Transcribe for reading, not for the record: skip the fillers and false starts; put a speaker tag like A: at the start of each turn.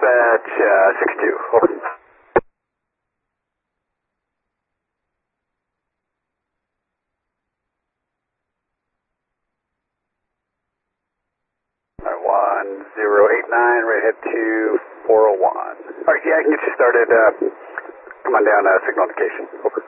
A: dispatch 6-2. Over. 1089, right head to 401. Alright, yeah, I can get you started. Come on down, signal indication. Over.